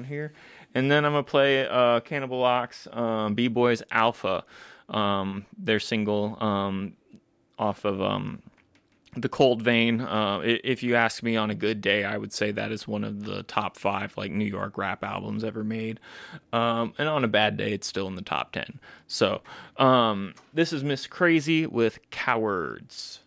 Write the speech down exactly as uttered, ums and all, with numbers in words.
here. And then I'm going to play uh, Cannibal Ox, um, B-Boys Alpha, um, their single um, off of um, The Cold Vein. Uh, if you ask me on a good day, I would say that is one of the top five like New York rap albums ever made. Um, and on a bad day, it's still in the top ten. So um, this is Miss Crazy with Cowards.